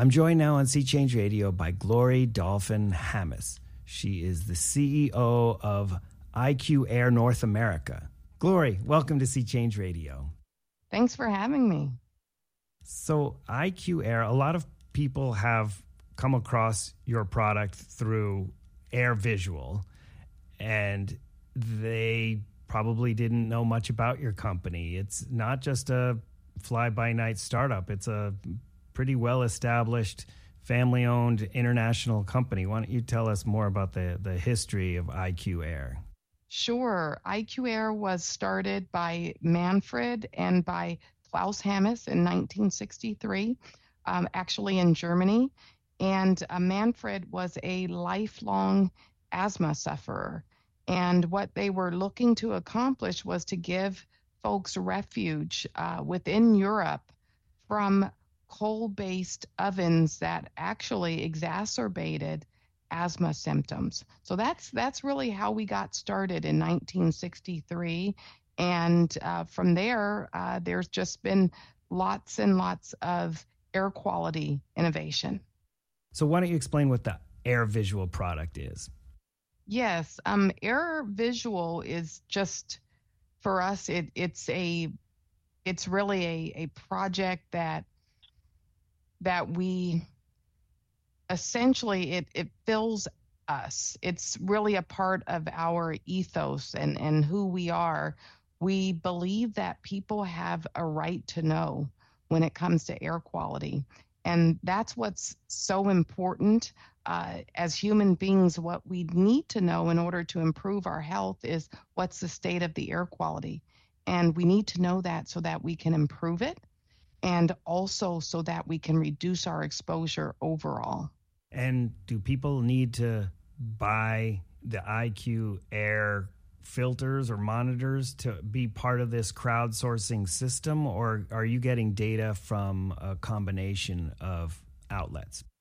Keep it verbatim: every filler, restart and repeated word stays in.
I'm joined now on Sea Change Radio by Glory Dolphin-Hammes. She is the C E O of I Q Air North America. Glory, welcome to Sea Change Radio. Thanks for having me. So I Q Air, a lot of people have come across your product through AirVisual, and they probably didn't know much about your company. It's not just a fly-by-night startup. It's a pretty well-established, family-owned international company. Why don't you tell us more about the, the history of I Q Air? Sure. I Q Air was started by Manfred and by Klaus Hammes in nineteen sixty-three, um, actually in Germany. And uh, Manfred was a lifelong asthma sufferer. And what they were looking to accomplish was to give folks refuge uh, within Europe from coal-based ovens that actually exacerbated asthma symptoms. So that's that's really how we got started in nineteen sixty-three. And uh, from there, uh, there's just been lots and lots of air quality innovation. So why don't you explain what the AirVisual product is? Yes, um, AirVisual is just, for us, it, it's a, it's really a, a project that that we essentially it it fills us. It's really a part of our ethos and and who we are. We believe that people have a right to know when it comes to air quality. And that's what's so important uh, as human beings. What we need to know in order to improve our health is what's the state of the air quality. And we need to know that so that we can improve it, and also so that we can reduce our exposure overall. And do people need to buy the I Q Air filters or monitors to be part of this crowdsourcing system, or are you getting data from a combination of outlets?